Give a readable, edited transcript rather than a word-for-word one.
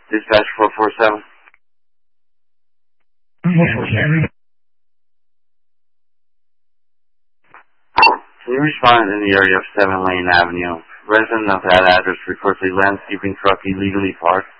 Dispatch 447. Can you respond in the area of 7 Lane Avenue? Resident of that address reports a landscaping truck illegally parked.